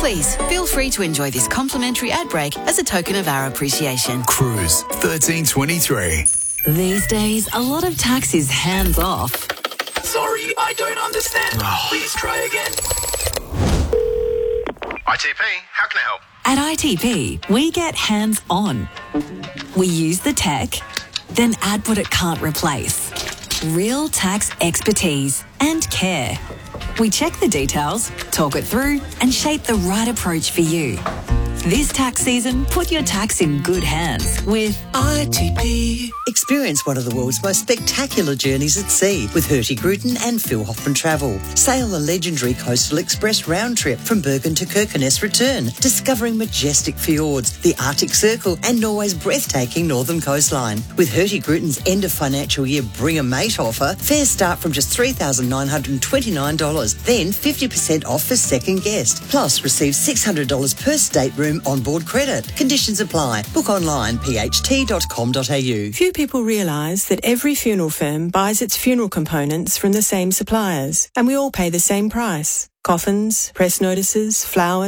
Please, feel free to enjoy this complimentary ad break as a token of our appreciation. Cruise 1323. These days, a lot of tax is hands-off. Sorry, I don't understand. Please try again. ITP, how can I help? At ITP, we get hands-on. We use the tech, then add what it can't replace. Real tax expertise and care. We check the details, talk it through, and shape the right approach for you. This tax season, put your tax in good hands with ITP. Experience one of the world's most spectacular journeys at sea with Hurtigruten and Phil Hoffman Travel. Sail the legendary Coastal Express round trip from Bergen to Kirkenes return, discovering majestic fjords, the Arctic Circle and Norway's breathtaking northern coastline. With Hurtigruten's end of financial year Bring a Mate offer, fares start from just $3,929, then 50% off for second guest. Plus, receive $600 per stateroom onboard credit. Conditions apply. Book online, pht.com.au. Few people realise that every funeral firm buys its funeral components from the same suppliers, and we all pay the same price. Coffins, press notices, flowers,